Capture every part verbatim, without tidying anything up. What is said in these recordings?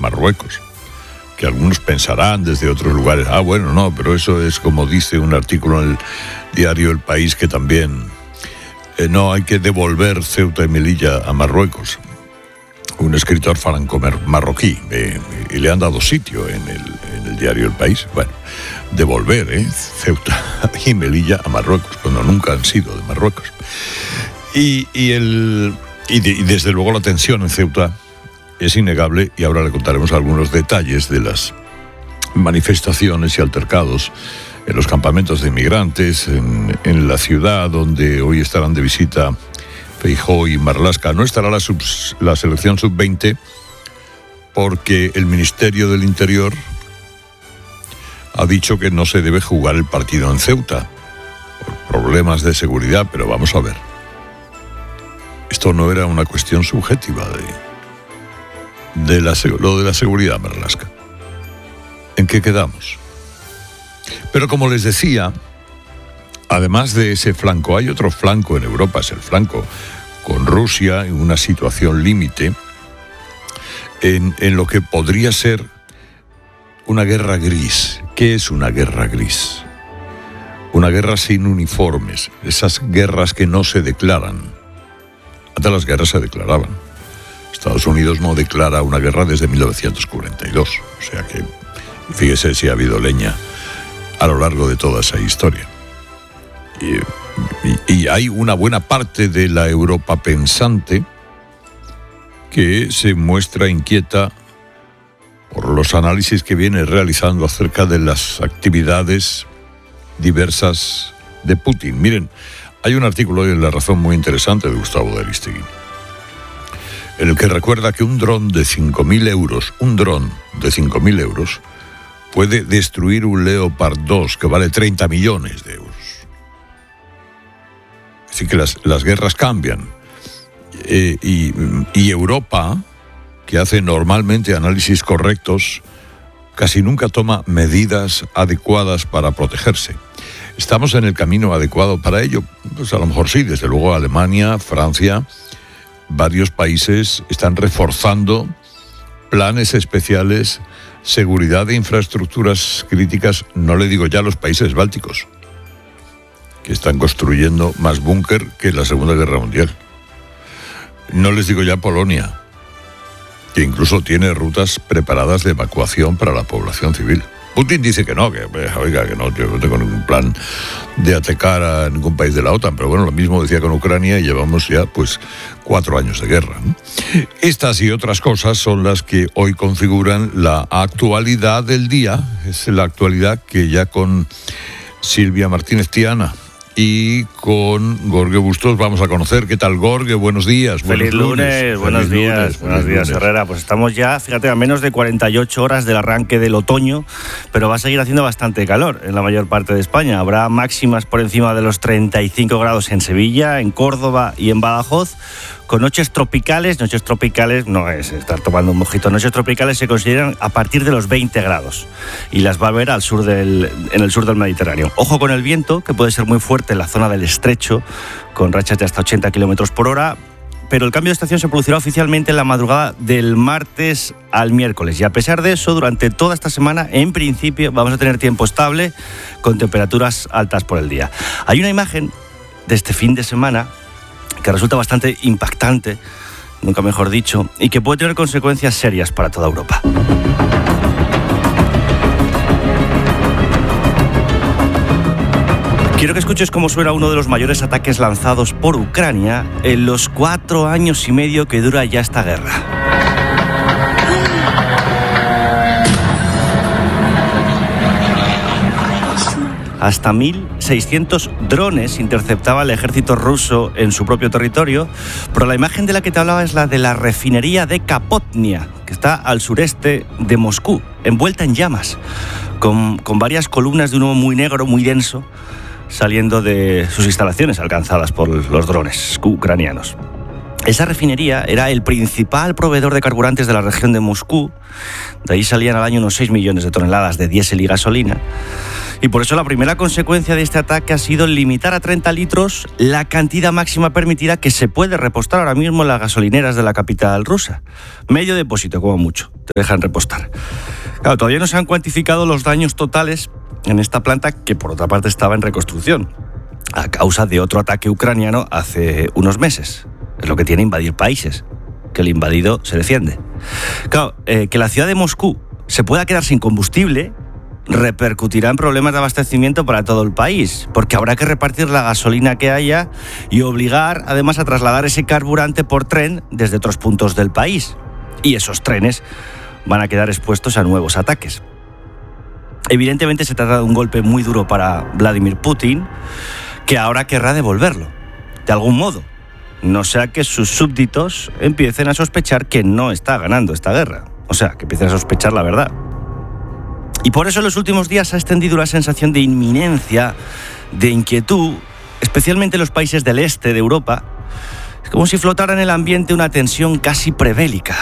Marruecos. Que algunos pensarán desde otros lugares, ah, bueno, no, pero eso es como dice un artículo en el diario El País, que también eh, no hay que devolver Ceuta y Melilla a Marruecos. Un escritor franco marroquí, eh, y le han dado sitio en el, en el diario El País. Bueno, devolver eh, Ceuta y Melilla a Marruecos, cuando nunca han sido de Marruecos. Y, y, el, y, de, y desde luego la tensión en Ceuta es innegable, y ahora le contaremos algunos detalles de las manifestaciones y altercados en los campamentos de inmigrantes, en, en la ciudad donde hoy estarán de visita Feijóo y Marlaska. No estará la, sub, la selección sub veinte porque el Ministerio del Interior ha dicho que no se debe jugar el partido en Ceuta por problemas de seguridad, pero vamos a ver. Esto no era una cuestión subjetiva de... De la, lo de la seguridad, Marlaska. ¿En qué quedamos? Pero como les decía, además de ese flanco, hay otro flanco en Europa, es el flanco con Rusia, en una situación límite, en, en lo que podría ser una guerra gris. ¿Qué es una guerra gris? Una guerra sin uniformes, esas guerras que no se declaran. Antes las guerras se declaraban. Estados Unidos no declara una guerra desde mil novecientos cuarenta y dos, o sea que fíjese si ha habido leña a lo largo de toda esa historia. Y, y, y hay una buena parte de la Europa pensante que se muestra inquieta por los análisis que viene realizando acerca de las actividades diversas de Putin. Miren, hay un artículo hoy en La Razón muy interesante de Gustavo de Aristegui, en el que recuerda que un dron de cinco mil euros, un dron de cinco mil euros, puede destruir un Leopard dos que vale treinta millones de euros. Así que las, las guerras cambian. Eh, y, y Europa, que hace normalmente análisis correctos, casi nunca toma medidas adecuadas para protegerse. ¿Estamos en el camino adecuado para ello? Pues a lo mejor sí, desde luego Alemania, Francia... Varios países están reforzando planes especiales, seguridad de infraestructuras críticas, no le digo ya los países bálticos, que están construyendo más búnker que en la Segunda Guerra Mundial. No les digo ya Polonia, que incluso tiene rutas preparadas de evacuación para la población civil. Putin dice que no, que oiga, que no, yo no tengo ningún plan de atacar a ningún país de la OTAN, pero bueno, lo mismo decía con Ucrania y llevamos ya pues cuatro años de guerra, ¿no? Estas y otras cosas son las que hoy configuran la actualidad del día. Es la actualidad que ya con Silvia Martínez Tiana y con Gorge Bustos vamos a conocer. ¿Qué tal, Gorge? Buenos días. Feliz lunes, lunes. buenos Feliz días, lunes. buenos días, lunes. Herrera. Pues estamos ya, fíjate, a menos de cuarenta y ocho horas del arranque del otoño, pero va a seguir haciendo bastante calor en la mayor parte de España. Habrá máximas por encima de los treinta y cinco grados en Sevilla, en Córdoba y en Badajoz, con noches tropicales. Noches tropicales no es estar tomando un mojito, noches tropicales se consideran a partir de los veinte grados y las va a haber al sur del, en el sur del Mediterráneo. Ojo con el viento, que puede ser muy fuerte en la zona del estrecho, con rachas de hasta ochenta kilómetros por hora, pero el cambio de estación se producirá oficialmente en la madrugada del martes al miércoles, y a pesar de eso, durante toda esta semana, en principio, vamos a tener tiempo estable con temperaturas altas por el día. Hay una imagen de este fin de semana que resulta bastante impactante, nunca mejor dicho, y que puede tener consecuencias serias para toda Europa. Quiero que escuches cómo suena uno de los mayores ataques lanzados por Ucrania en los cuatro años y medio que dura ya esta guerra. Hasta mil seiscientos drones interceptaba el ejército ruso en su propio territorio, pero la imagen de la que te hablaba es la de la refinería de Kapotnia, que está al sureste de Moscú, envuelta en llamas, con, con varias columnas de humo muy negro, muy denso, saliendo de sus instalaciones alcanzadas por los drones ucranianos. Esa refinería era el principal proveedor de carburantes de la región de Moscú. De ahí salían al año unos seis millones de toneladas de diésel y gasolina. Y por eso la primera consecuencia de este ataque ha sido limitar a treinta litros la cantidad máxima permitida que se puede repostar ahora mismo en las gasolineras de la capital rusa. Medio depósito, como mucho, te dejan repostar. Claro, todavía no se han cuantificado los daños totales en esta planta, que por otra parte estaba en reconstrucción, a causa de otro ataque ucraniano hace unos meses. Es lo que tiene invadir países, que el invadido se defiende. Claro, eh, que la ciudad de Moscú se pueda quedar sin combustible repercutirá en problemas de abastecimiento para todo el país, porque habrá que repartir la gasolina que haya y obligar además a trasladar ese carburante por tren desde otros puntos del país. Y esos trenes van a quedar expuestos a nuevos ataques. Evidentemente se trata de un golpe muy duro para Vladimir Putin, que ahora querrá devolverlo, de algún modo. No sea que sus súbditos empiecen a sospechar que no está ganando esta guerra. O sea, que empiecen a sospechar la verdad. Y por eso en los últimos días se ha extendido una sensación de inminencia, de inquietud, especialmente en los países del este de Europa. Es como si flotara en el ambiente una tensión casi prebélica.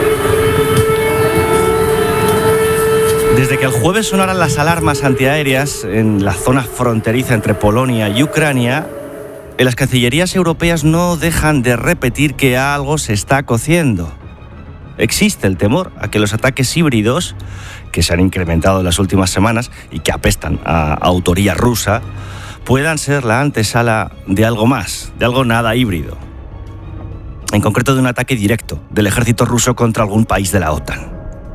Desde que el jueves sonaran las alarmas antiaéreas en la zona fronteriza entre Polonia y Ucrania, en las cancillerías europeas no dejan de repetir que algo se está cociendo. Existe el temor a que los ataques híbridos, que se han incrementado en las últimas semanas y que apestan a autoría rusa, puedan ser la antesala de algo más, de algo nada híbrido. En concreto de un ataque directo del ejército ruso contra algún país de la OTAN.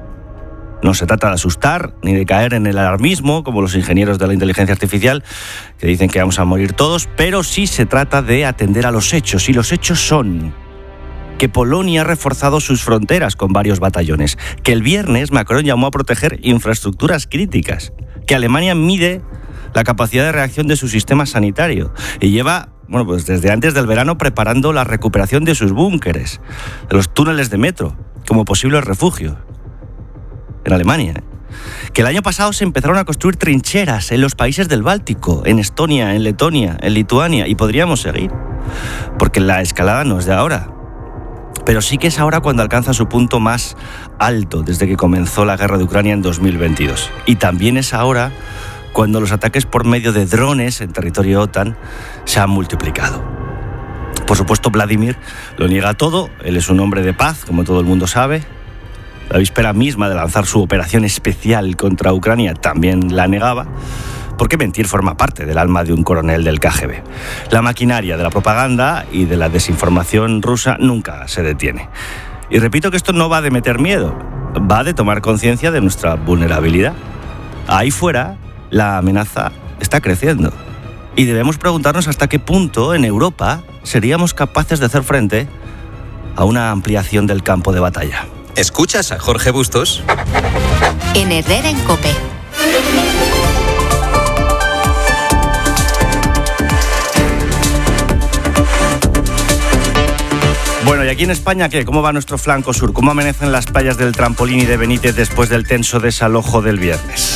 No se trata de asustar ni de caer en el alarmismo, como los ingenieros de la inteligencia artificial, que dicen que vamos a morir todos, pero sí se trata de atender a los hechos, y los hechos son que Polonia ha reforzado sus fronteras con varios batallones, que el viernes Macron llamó a proteger infraestructuras críticas, que Alemania mide la capacidad de reacción de su sistema sanitario y lleva, bueno, pues desde antes del verano preparando la recuperación de sus búnkeres, de los túneles de metro, como posibles refugios en Alemania. ¿eh? Que el año pasado se empezaron a construir trincheras en los países del Báltico, en Estonia, en Letonia, en Lituania, y podríamos seguir, porque la escalada no es de ahora. Pero sí que es ahora cuando alcanza su punto más alto desde que comenzó la guerra de Ucrania en dos mil veintidós. Y también es ahora cuando los ataques por medio de drones en territorio OTAN se han multiplicado. Por supuesto, Vladimir lo niega todo. Él es un hombre de paz, como todo el mundo sabe. La víspera misma de lanzar su operación especial contra Ucrania también la negaba, porque mentir forma parte del alma de un coronel del K G B. La maquinaria de la propaganda y de la desinformación rusa nunca se detiene. Y repito que esto no va de meter miedo, va de tomar conciencia de nuestra vulnerabilidad. Ahí fuera, la amenaza está creciendo. Y debemos preguntarnos hasta qué punto en Europa seríamos capaces de hacer frente a una ampliación del campo de batalla. ¿Escuchas a Jorge Bustos? En Herrera en COPE. Bueno, ¿y aquí en España qué? ¿Cómo va nuestro flanco sur? ¿Cómo amanecen las playas del Trampolín y de Benítez después del tenso desalojo del viernes?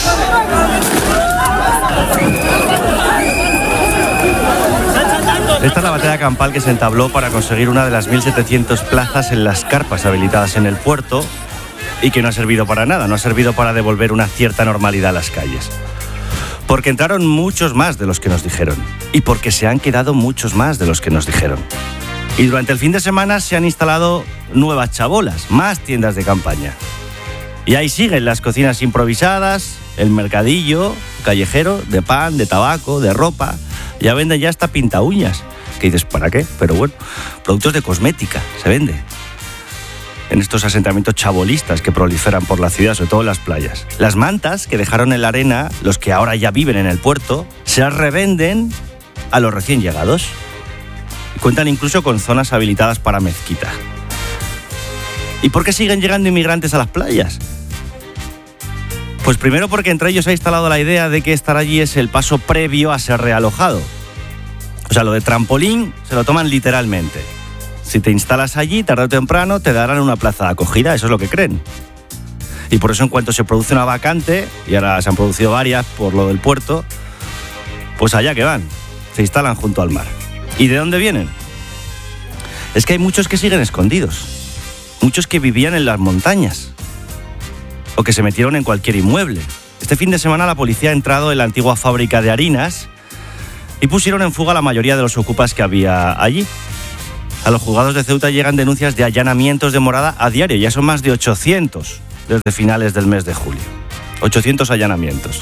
Esta es la batalla campal que se entabló para conseguir una de las mil setecientas plazas en las carpas habilitadas en el puerto y que no ha servido para nada, no ha servido para devolver una cierta normalidad a las calles. Porque entraron muchos más de los que nos dijeron y porque se han quedado muchos más de los que nos dijeron. Y durante el fin de semana se han instalado nuevas chabolas, más tiendas de campaña. Y ahí siguen las cocinas improvisadas, el mercadillo callejero de pan, de tabaco, de ropa. Ya venden ya hasta pinta uñas. Que dices, ¿para qué? Pero bueno, productos de cosmética se vende. En estos asentamientos chabolistas que proliferan por la ciudad, sobre todo en las playas. Las mantas que dejaron en la arena, los que ahora ya viven en el puerto, se las revenden a los recién llegados. Cuentan incluso con zonas habilitadas para mezquita. ¿Y por qué siguen llegando inmigrantes a las playas? Pues primero porque entre ellos ha instalado la idea de que estar allí es el paso previo a ser realojado. O sea, lo de trampolín se lo toman literalmente. Si te instalas allí, tarde o temprano te darán una plaza de acogida, eso es lo que creen. Y por eso en cuanto se produce una vacante, y ahora se han producido varias por lo del puerto, pues allá que van, se instalan junto al mar. ¿Y de dónde vienen? Es que hay muchos que siguen escondidos, muchos que vivían en las montañas, o que se metieron en cualquier inmueble. Este fin de semana la policía ha entrado en la antigua fábrica de harinas y pusieron en fuga a la mayoría de los ocupas que había allí. A los juzgados de Ceuta llegan denuncias de allanamientos de morada a diario. Ya son más de ochocientos desde finales del mes de julio. ochocientos allanamientos.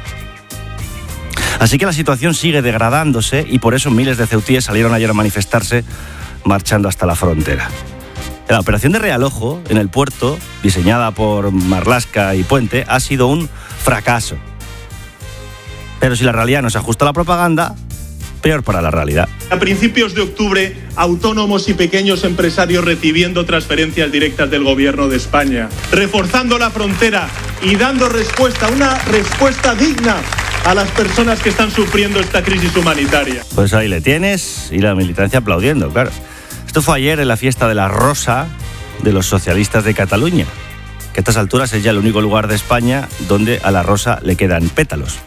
Así que la situación sigue degradándose y por eso miles de ceutíes salieron ayer a manifestarse marchando hasta la frontera. La operación de realojo en el puerto, diseñada por Marlaska y Puente, ha sido un fracaso. Pero si la realidad no se ajusta a la propaganda, peor para la realidad. A principios de octubre, autónomos y pequeños empresarios recibiendo transferencias directas del Gobierno de España, reforzando la frontera y dando respuesta, una respuesta digna a las personas que están sufriendo esta crisis humanitaria. Pues ahí le tienes, y la militancia aplaudiendo, claro. Esto fue ayer en la fiesta de la Rosa de los socialistas de Cataluña, que a estas alturas es ya el único lugar de España donde a la Rosa le quedan pétalos.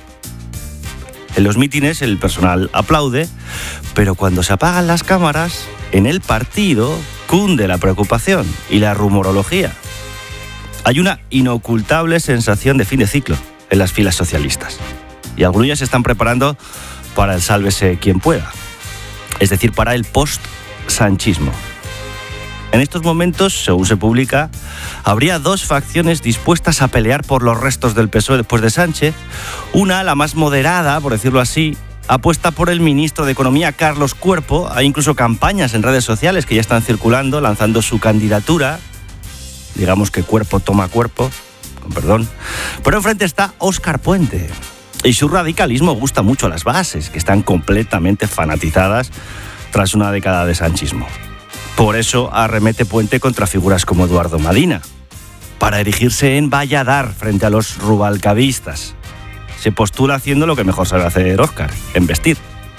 En los mítines el personal aplaude, pero cuando se apagan las cámaras, en el partido cunde la preocupación y la rumorología. Hay una inocultable sensación de fin de ciclo en las filas socialistas. Y algunos ya se están preparando para el sálvese quien pueda. Es decir, para el post-sanchismo. En estos momentos, según se publica, habría dos facciones dispuestas a pelear por los restos del P S O E después de Sánchez. Una, la más moderada, por decirlo así, apuesta por el ministro de Economía, Carlos Cuerpo. Hay incluso campañas en redes sociales que ya están circulando, lanzando su candidatura. Digamos que Cuerpo toma cuerpo, con perdón. Pero enfrente está Óscar Puente. Y su radicalismo gusta mucho a las bases, que están completamente fanatizadas tras una década de sanchismo. Por eso arremete Puente contra figuras como Eduardo Madina, para erigirse en valladar frente a los rubalcabistas. Se postula haciendo lo que mejor sabe hacer Óscar, embestir.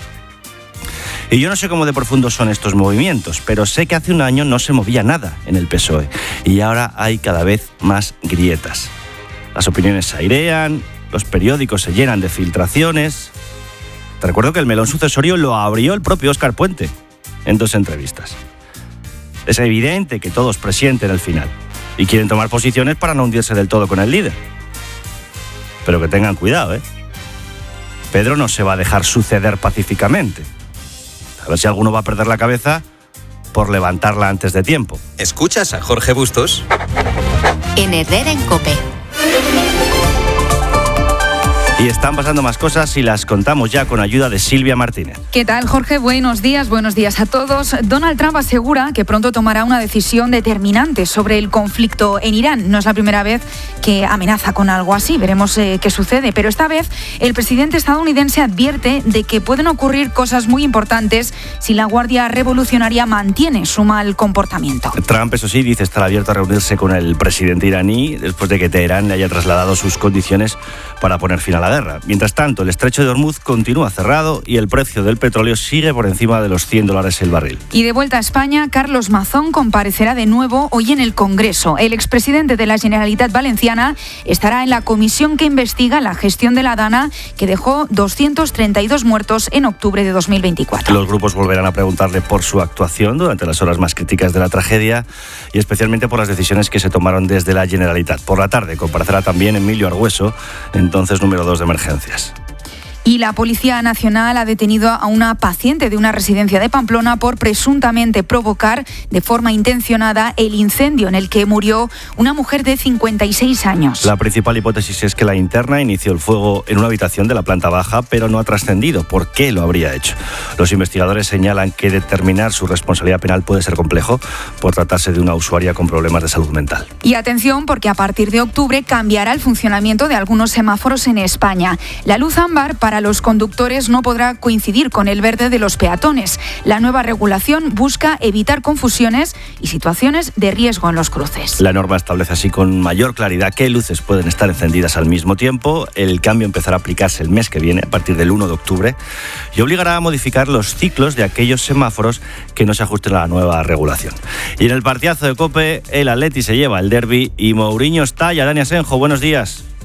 Y yo no sé cómo de profundos son estos movimientos, pero sé que hace un año no se movía nada en el P S O E y ahora hay cada vez más grietas. Las opiniones se airean, los periódicos se llenan de filtraciones. Te recuerdo que el melón sucesorio lo abrió el propio Óscar Puente en dos entrevistas. Es evidente que todos presienten el final y quieren tomar posiciones para no hundirse del todo con el líder. Pero que tengan cuidado, ¿eh? Pedro no se va a dejar suceder pacíficamente. A ver si alguno va a perder la cabeza por levantarla antes de tiempo. ¿Escuchas a Jorge Bustos? En Herrera en COPE. Y están pasando más cosas y las contamos ya con ayuda de Silvia Martínez. ¿Qué tal, Jorge? Buenos días, buenos días a todos. Donald Trump asegura que pronto tomará una decisión determinante sobre el conflicto en Irán. No es la primera vez que amenaza con algo así, veremos eh, qué sucede. Pero esta vez el presidente estadounidense advierte de que pueden ocurrir cosas muy importantes si la Guardia Revolucionaria mantiene su mal comportamiento. Trump, eso sí, dice estar abierto a reunirse con el presidente iraní después de que Teherán le haya trasladado sus condiciones para poner fin a la guerra. Mientras tanto, el estrecho de Hormuz continúa cerrado y el precio del petróleo sigue por encima de los cien dólares el barril. Y de vuelta a España, Carlos Mazón comparecerá de nuevo hoy en el Congreso. El expresidente de la Generalitat Valenciana estará en la comisión que investiga la gestión de la Dana, que dejó doscientos treinta y dos muertos en octubre de dos mil veinticuatro. Los grupos volverán a preguntarle por su actuación durante las horas más críticas de la tragedia y especialmente por las decisiones que se tomaron desde la Generalitat. Por la tarde comparecerá también Emilio Argüeso, entonces número dos de emergencias. Y la Policía Nacional ha detenido a una paciente de una residencia de Pamplona por presuntamente provocar de forma intencionada el incendio en el que murió una mujer de cincuenta y seis años. La principal hipótesis es que la interna inició el fuego en una habitación de la planta baja, pero no ha trascendido por qué lo habría hecho. Los investigadores señalan que determinar su responsabilidad penal puede ser complejo por tratarse de una usuaria con problemas de salud mental. Y atención, porque a partir de octubre cambiará el funcionamiento de algunos semáforos en España. La luz ámbar para los conductores no podrá coincidir con el verde de los peatones. La nueva regulación busca evitar confusiones y situaciones de riesgo en los cruces. La norma establece así con mayor claridad qué luces pueden estar encendidas al mismo tiempo. El cambio empezará a aplicarse el mes que viene, a partir del uno de octubre, y obligará a modificar los ciclos de aquellos semáforos que no se ajusten a la nueva regulación. Y en el partidazo de COPE, el Atleti se lleva el derbi y Mourinho está. Y Dani Asenjo, buenos días.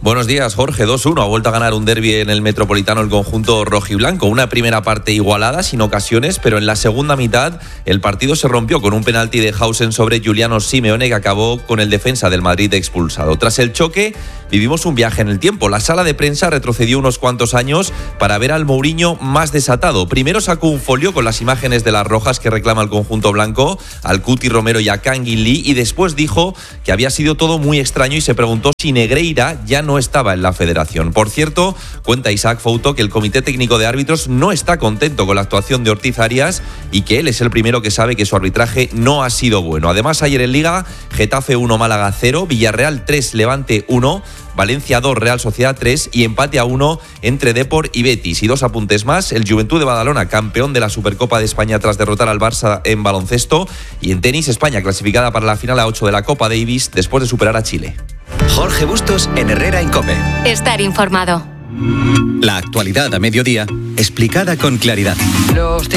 Buenos días, Jorge. dos uno. Ha vuelto a ganar un derbi en el Metropolitano el conjunto rojiblanco. Una primera parte igualada, sin ocasiones, pero en la segunda mitad el partido se rompió con un penalti de Hausen sobre Giuliano Simeone, que acabó con el defensa del Madrid expulsado. Tras el choque, vivimos un viaje en el tiempo. La sala de prensa retrocedió unos cuantos años para ver al Mourinho más desatado. Primero sacó un folio con las imágenes de las rojas que reclama el conjunto blanco, al Cuti Romero y a Kangin Lee, y después dijo que había sido todo muy extraño y se preguntó si Negreira ya no estaba en la federación. Por cierto, cuenta Isaac Fouto que el Comité Técnico de Árbitros no está contento con la actuación de Ortiz Arias y que él es el primero que sabe que su arbitraje no ha sido bueno. Además, ayer en Liga, Getafe uno, Málaga cero, Villarreal tres, Levante uno, Valencia dos, Real Sociedad tres y empate a uno entre Depor y Betis. Y dos apuntes más: el Juventud de Badalona, campeón de la Supercopa de España tras derrotar al Barça en baloncesto, y en tenis, España clasificada para la final a ocho de la Copa Davis después de superar a Chile. Jorge Bustos en Herrera en COPE. Estar informado. La actualidad a mediodía, explicada con claridad. Los